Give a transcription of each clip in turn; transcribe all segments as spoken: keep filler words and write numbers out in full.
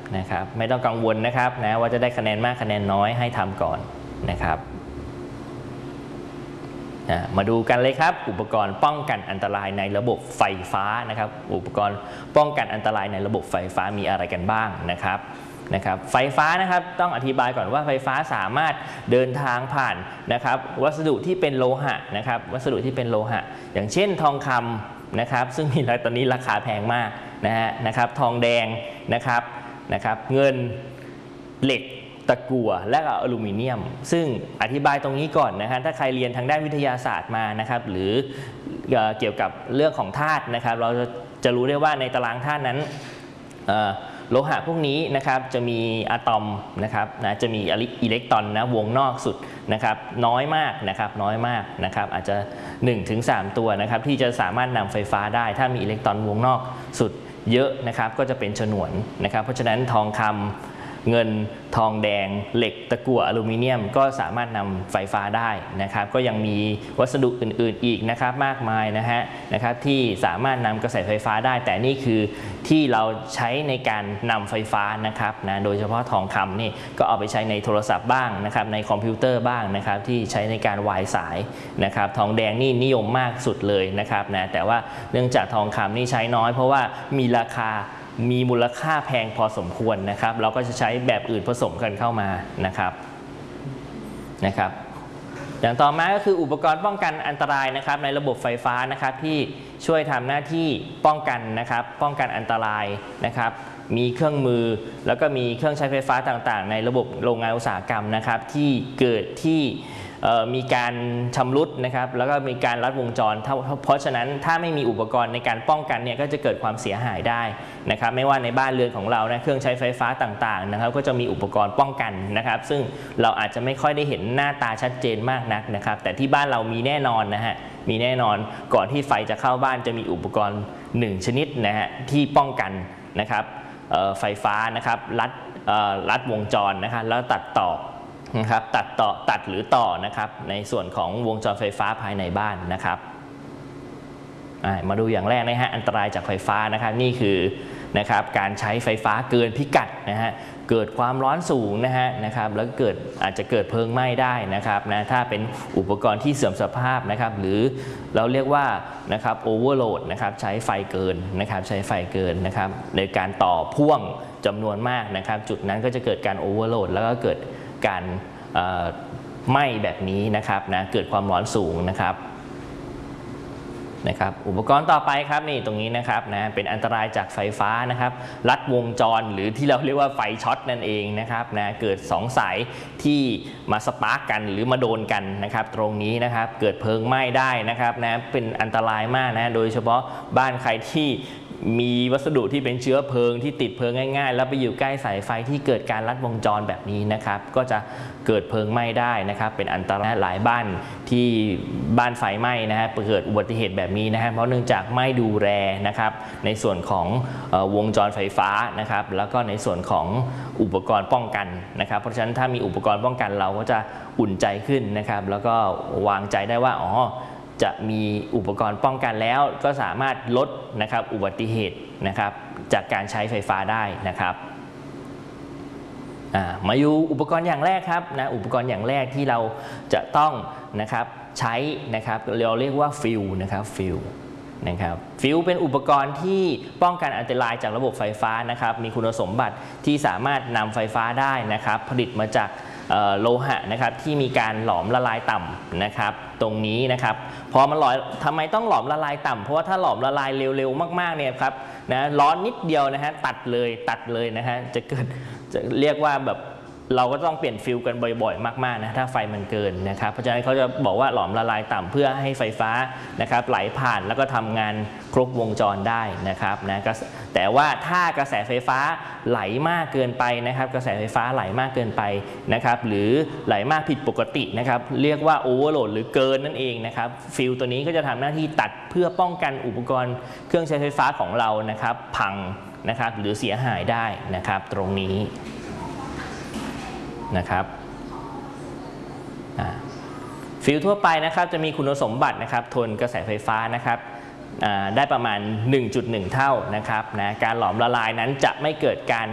นะครับไม่ต้องกังวลนะครับนะว่าจะได้คะแนนมากคะแนนน้อยให้ทำก่อนนะครับมาดูกันเลยครับอุปกรณ์ป้องกันอันตรายในระบบไฟฟ้านะครับอุปกรณ์ป้องกันอันตรายในระบบไฟฟ้ามีอะไรกันบ้างนะครับนะครับไฟฟ้านะครับต้องอธิบายก่อนว่าไฟฟ้าสามารถเดินทางผ่านนะครับวัสดุที่เป็นโลหะนะครับวัสดุที่เป็นโลหะอย่างเช่นทองคำนะครับซึ่งมีตอนนี้ราคาแพงมากนะฮะนะครับทองแดงนะครับนะครับเงินเหล็กตะกั่วและอลูมิเนียมซึ่งอธิบายตรงนี้ก่อนนะฮะถ้าใครเรียนทางด้านวิทยาศาสตร์มานะครับหรือเกี่ยวกับเรื่องของธาตุนะครับเราจะจะรู้ได้ว่าในตารางธาตุนั้นโลหะพวกนี้นะครับจะมีอะตอมนะครับนะจะมีอิเล็กตรอนนะวงนอกสุดนะครับน้อยมากนะครับน้อยมากนะครับอาจจะ หนึ่งถึงสาม ตัวนะครับที่จะสามารถนำไฟฟ้าได้ถ้ามีอิเล็กตรอนวงนอกสุดเยอะนะครับก็จะเป็นฉนวนนะครับเพราะฉะนั้นทองคำเงินทองแดงเหล็กตะกั่วอลูมิเนียมก็สามารถนำไฟฟ้าได้นะครับก็ยังมีวัสดุอื่นๆอีกนะครับมากมายนะฮะนะครับที่สามารถนำกระแสไฟฟ้าได้แต่นี่คือที่เราใช้ในการนำไฟฟ้านะครับนะโดยเฉพาะทองคำนี่ก็เอาไปใช้ในโทรศัพท์บ้างนะครับในคอมพิวเตอร์บ้างนะครับที่ใช้ในการวายสายนะครับทองแดงนี่นิยมมากสุดเลยนะครับนะแต่ว่าเนื่องจากทองคำนี่ใช้น้อยเพราะว่ามีราคามีมูลค่าแพงพอสมควรนะครับเราก็จะใช้แบบอื่นผสมกันเข้ามานะครับนะครับอย่างต่อมาก็คืออุปกรณ์ป้องกันอันตรายนะครับในระบบไฟฟ้านะครับที่ช่วยทำหน้าที่ป้องกันนะครับป้องกันอันตรายนะครับมีเครื่องมือแล้วก็มีเครื่องใช้ไฟฟ้าต่างๆในระบบโรงงานอุตสาหกรรมนะครับที่เกิดที่มีการชำรุดนะครับแล้วก็มีการลัดวงจรเพราะฉะนั้นถ้าไม่มีอุปกรณ์ในการป้องกันเนี่ยก็จะเกิดความเสียหายได้นะครับไม่ว่าในบ้านเรือนของเรานะเครื่องใช้ไฟฟ้าต่างๆนะครับก็จะมีอุปกรณ์ป้องกันนะครับซึ่งเราอาจจะไม่ค่อยได้เห็นหน้าตาชัดเจนมากนักนะครับแต่ที่บ้านเรามีแน่นอนนะฮะมีแน่นอนก่อนที่ไฟจะเข้าบ้านจะมีอุปกรณ์หนึ่งชนิดนะฮะที่ป้องกันนะครับไฟฟ้านะครับลัดลัดวงจรนะครับแล้วตัดต่อนะครับตัดต่อตัดหรือต่อนะครับในส่วนของวงจรไฟฟ้าภายในบ้านนะครับมาดูอย่างแรกนะฮะอันตรายจากไฟฟ้านะครับนี่คือนะครับการใช้ไฟฟ้าเกินพิกัดนะฮะเกิดความร้อนสูงนะฮะนะครับแล้วเกิดอาจจะเกิดเพลิงไหม้ได้นะครับนะถ้าเป็นอุปกรณ์ที่เสื่อมสภาพนะครับหรือเราเรียกว่านะครับโอเวอร์โหลดนะครับใช้ไฟเกินนะครับใช้ไฟเกินนะครับในการต่อพ่วงจำนวนมากนะครับจุดนั้นก็จะเกิดการโอเวอร์โหลดแล้วก็เกิดการไหม้แบบนี้นะครับนะเกิดความร้อนสูงนะครับนะครับอุปกรณ์ต่อไปครับนี่ตรงนี้นะครับนะเป็นอันตรายจากไฟฟ้านะครับลัดวงจรหรือที่เราเรียกว่าไฟช็อตนั่นเองนะครับนะเกิดสองสายที่มาสปาร์กกันหรือมาโดนกันนะครับตรงนี้นะครับเกิดเพลิงไหม้ได้นะครับนะเป็นอันตรายมากนะโดยเฉพาะบ้านใครที่มีวัสดุที่เป็นเชื้อเพลิงที่ติดเพลิงง่ายๆแล้วไปอยู่ใกล้สายไฟที่เกิดการลัดวงจรแบบนี้นะครับก็จะเกิดเพลิงไหม้ได้นะครับเป็นอันตรายหลายบ้านที่บ้านไฟไหม้นะฮะเกิดอุบัติเหตุแบบนี้นะฮะเพราะเนื่องจากไม่ดูแลนะครับในส่วนของวงจรไฟฟ้านะครับแล้วก็ในส่วนของอุปกรณ์ป้องกันนะครับเพราะฉะนั้นถ้ามีอุปกรณ์ป้องกันเราก็จะอุ่นใจขึ้นนะครับแล้วก็วางใจได้ว่าอ๋อจะมีอุปกรณ์ป้องกันแล้วก็สามารถลดนะครับอุบัติเหตุนะครับจากการใช้ไฟฟ้าได้นะครับมาอยู่อุปกรณ์อย่างแรกครับนะอุปกรณ์อย่างแรกที่เราจะต้องนะครับใช้นะครับเราเรียกว่าฟิลนะครับฟิลนะครับฟิลเป็นอุปกรณ์ที่ป้องกันอันตรายจากระบบไฟฟ้านะครับมีคุณสมบัติที่สามารถนำไฟฟ้าได้นะครับผลิตมาจากโลหะนะครับที่มีการหลอมละลายต่ำนะครับตรงนี้นะครับพอมันหลอมทำไมต้องหลอมละลายต่ำเพราะว่าถ้าหลอมละลายเร็วๆมากๆเนี่ยครับนะร้อนนิดเดียวนะฮะตัดเลยตัดเลยนะฮะจะเกิดจะเรียกว่าแบบเราก็ต้องเปลี่ยนฟิลกันบ่อยๆมากๆนะถ้าไฟมันเกินนะครับเพราะฉะนั้นเขาจะบอกว่าหลอมละลายต่ำเพื่อให้ไฟฟ้านะครับไหลผ่านแล้วก็ทำงานครบวงจรได้นะครับนะแต่ว่าถ้ากระแสไฟฟ้าไหลมากเกินไปนะครับกระแสไฟฟ้าไหลมากเกินไปนะครับหรือไหลมากผิดปกตินะครับเรียกว่าโอเวอร์โหลดหรือเกินนั่นเองนะครับฟิลตัวนี้ก็จะทำหน้าที่ตัดเพื่อป้องกันอุปกรณ์เครื่องใช้ไฟฟ้าของเรานะครับพังนะครับหรือเสียหายได้นะครับตรงนี้นะครับฟิลทั่วไปนะครับจะมีคุณสมบัตินะครับทนกระแสไฟฟ้านะครับได้ประมาณ หนึ่งจุดหนึ่ง เท่านะครับนะการหลอมละลายนั้นจะไม่เกิดการ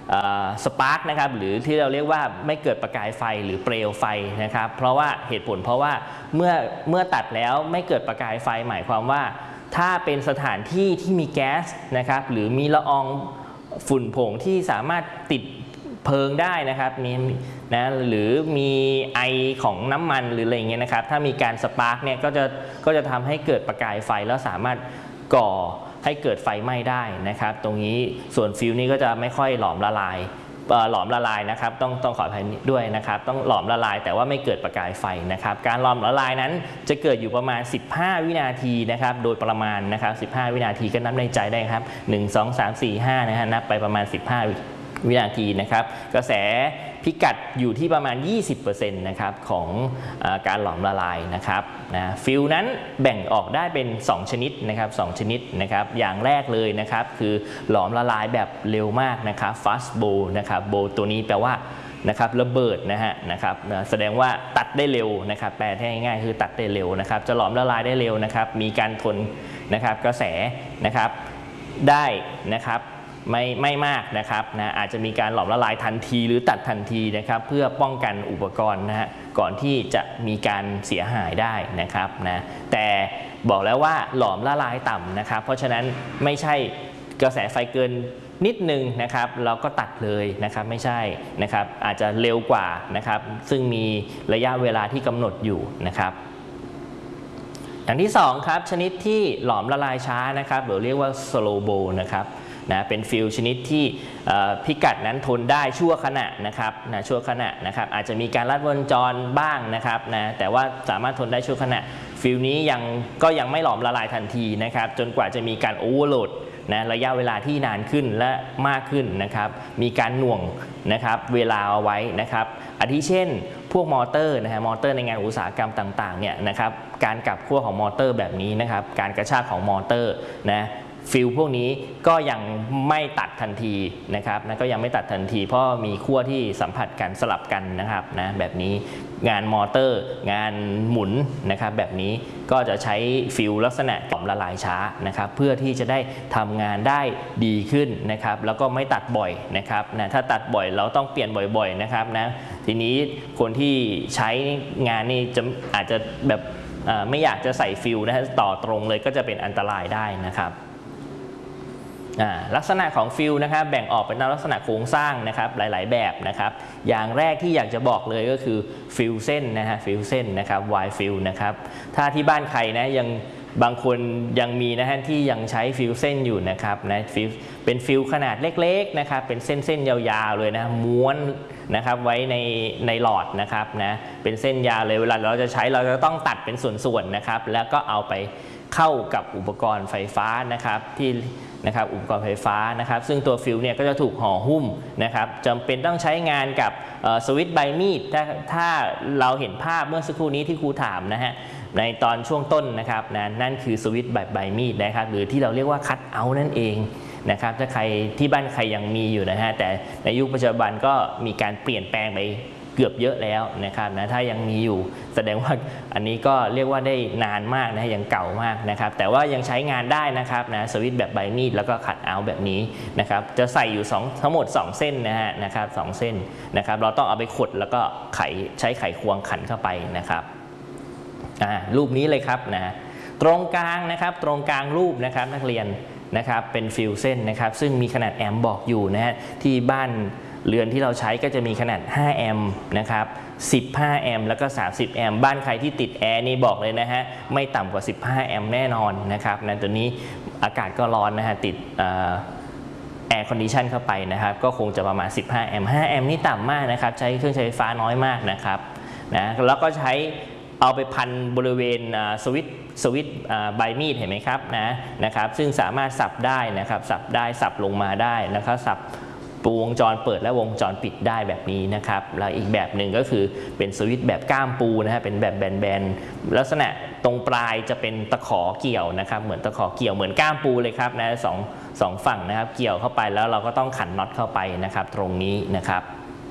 สปาร์กนะครับหรือที่เราเรียกว่าไม่เกิดประกายไฟหรือเปลวไฟนะครับเพราะว่าเหตุผลเพราะว่าเมื่อเมื่อตัดแล้วไม่เกิดประกายไฟหมายความว่าถ้าเป็นสถานที่ที่มีแก๊สนะครับหรือมีละอองฝุ่นผงที่สามารถติดเพลิงได้นะครับมีนะหรือมีไอของน้ำมันหรืออะไรเงี้ยนะครับถ้ามีการสปาร์กเนี่ยก็จะก็จะทำให้เกิดประกายไฟแล้วสามารถก่อให้เกิดไฟไหม้ได้นะครับตรงนี้ส่วนฟิวนี่ก็จะไม่ค่อยหลอมละลายหลอมละลายนะครับต้องต้องขออภัยด้วยนะครับต้องหลอมละลายแต่ว่าไม่เกิดประกายไฟนะครับการหลอมละลายนั้นจะเกิดอยู่ประมาณสิบห้าวินาทีนะครับโดยประมาณนะครับสิบห้าวินาทีก็นับในใจได้ครับหนึ่ง สอง สาม สี่ ห้านะฮะนับไปประมาณสิบห้าวินาทีนะครับกระแสพิกัดอยู่ที่ประมาณ ยี่สิบเปอร์เซ็นต์ นะครับของอการหลอมละลายนะครับนะฟิลนั้นแบ่งออกได้เป็นสองชนิดนะครับสองชนิดนะครับอย่างแรกเลยนะครับคือหลอมละลายแบบเร็วมากนะครับ fast bow นะครับ bow ตัวนี้แปลว่านะครับระเบิดนะฮะนะครับแสดงว่าตัดได้เร็วนะครับแปลให้ง่ายๆคือตัดได้เร็วนะครับจะหลอมละลายได้เร็วนะครับมีการทนนะครับกระแสนะครับได้นะครับไม่ไม่มากนะครับนะอาจจะมีการหลอมละลายทันทีหรือตัดทันทีนะครับเพื่อป้องกันอุปกรณ์นะฮะก่อนที่จะมีการเสียหายได้นะครับนะแต่บอกแล้วว่าหลอมละลายต่ำนะครับเพราะฉะนั้นไม่ใช่กระแสไฟเกินนิดนึงนะครับเราก็ตัดเลยนะครับไม่ใช่นะครับอาจจะเร็วกว่านะครับซึ่งมีระยะเวลาที่กำหนดอยู่นะครับอย่างที่สองครับชนิดที่หลอมละลายช้านะครับหรือเรียกว่า slow bow นะครับนะเป็นฟิลชนิดที่พิกัดนั้นทนได้ชั่วขณะนะครับนะชั่วขณะนะครับอาจจะมีการลัดวงจรบ้างนะครับนะแต่ว่าสามารถทนได้ชั่วขณะฟิลนี้ยังก็ยังไม่หลอมละลายทันทีนะครับจนกว่าจะมีการโอเวอร์โหลดนะระยะเวลาที่นานขึ้นและมากขึ้นนะครับมีการหน่วงนะครับเวลาเอาไว้นะครับอาทิเช่นพวกมอเตอร์นะฮะมอเตอร์ในงานอุตสาหกรรมต่างๆเนี่ยนะครับการกลับขั้วของมอเตอร์แบบนี้นะครับการกระชากของมอเตอร์นะฟิลพวกนี้ก็ยังไม่ตัดทันทีนะครับนะก็ยังไม่ตัดทันทีเพราะมีขั้วที่สัมผัสกันสลับกันนะครับนะแบบนี้งานมอเตอร์งานหมุนนะครับแบบนี้ก็จะใช้ฟิลลักษณะหลอมละลายช้านะครับเพื่อที่จะได้ทำงานได้ดีขึ้นนะครับแล้วก็ไม่ตัดบ่อยนะครับนะถ้าตัดบ่อยเราต้องเปลี่ยนบ่อยๆนะครับนะทีนี้คนที่ใช้งานนี่จะอาจจะแบบไม่อยากจะใส่ฟิลนะฮะต่อตรงเลยก็จะเป็นอันตรายได้นะครับลักษณะของฟิลนะครับแบ่งออกเป็นลักษณะโครงสร้างนะครับหลายๆแบบนะครับอย่างแรกที่อยากจะบอกเลยก็คือฟิลเส้นนะฮะฟิลเส้นนะครับ Y ฟิลนะครับถ้าที่บ้านใครนะยังบางคนยังมีนะฮะที่ยังใช้ฟิลเส้นอยู่นะครับนะฟิลเป็นฟิลขนาดเล็กๆนะครับเป็นเส้นๆยาวๆเลยนะม้วนนะครับไว้ในในหลอดนะครับนะเป็นเส้นยาวเลยเวลาเราจะใช้เราจะต้องตัดเป็นส่วนๆนะครับแล้วก็เอาไปเข้ากับอุปกรณ์ไฟฟ้านะครับที่นะครับอุปกรณ์ไฟฟ้านะครับซึ่งตัวฟิลเนี่ยก็จะถูกห่อหุ้มนะครับจำเป็นต้องใช้งานกับสวิตช์ใบมีดถ้าถ้าเราเห็นภาพเมื่อสักครู่นี้ที่ครูถามนะฮะในตอนช่วงต้นนะครับนะนั่นคือสวิตช์แบบใบมีดนะครับหรือที่เราเรียกว่าคัตเอาท์นั่นเองนะครับถ้าใครที่บ้านใครยังมีอยู่นะฮะแต่ในยุคปัจจุบันก็มีการเปลี่ยนแปลงไปเกือบเยอะแล้วนะครับนะถ้ายังมีอยู่แสดงว่าอันนี้ก็เรียกว่าได้นานมากนะยังเก่ามากนะครับแต่ว่ายังใช้งานได้นะครับนะสวิตช์แบบใบมีดแล้วก็คัตเอาท์แบบนี้นะครับจะใส่อยู่สองทั้งหมดสองเส้นนะฮะนะครับสองเส้นนะครับเราต้องเอาไปขดแล้วก็ไขใช้ไขควงขันเข้าไปนะครับรูปนี้เลยครับนะตรงกลางนะครับตรงกลางรูปนะครับนักเรียนนะครับเป็นฟิลเส้นนะครับซึ่งมีขนาดแอมป์บอกอยู่นะฮะที่บ้านเรือนที่เราใช้ก็จะมีขนาดห้าแอมป์นะครับสิบห้าแอมป์แล้วก็สามสิบแอมป์บ้านใครที่ติดแอร์นี่บอกเลยนะฮะไม่ต่ำกว่าสิบห้าแอมป์แน่นอนนะครับนะตัวนี้อากาศก็ร้อนนะฮะติดแอร์คอนดิชันเข้าไปนะครับก็คงจะประมาณสิบห้าแอมป์ห้าแอมป์นี่ต่ำมากนะครับใช้เครื่องใช้ไฟฟ้าน้อยมากนะครับนะแล้วก็ใช้เอาไปพันบริเวณสวิตช์สวิตช์ใบมีดเห็นไหมครับนะนะครับซึ่งสามารถสับได้นะครับสับได้สับลงมาได้แล้วก็สับวงจรเปิดและวงจรปิดได้แบบนี้นะครับแล้วอีกแบบหนึ่งก็คือเป็นสวิตช์แบบก้ามปูนะฮะเป็นแบบแบนๆลักษณะตรงปลายจะเป็นตะขอเกี่ยวนะครับเหมือนตะขอเกี่ยวเหมือนก้ามปูเลยครับนะสองสองฝั่งนะครับเกี่ยวเข้าไปแล้วเราก็ต้องขันน็อตเข้าไปนะครับตรงนี้นะครับ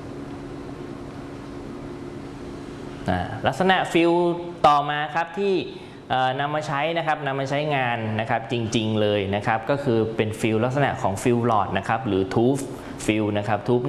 ลักษณะฟิลต่อมาครับที่นำมาใช้นะครับนำมาใช้งานนะครับจริงๆเลยนะครับก็คือเป็นฟิลลักษณะของฟิลหลอดนะครับหรือทูฟฟิลนะครับทูบ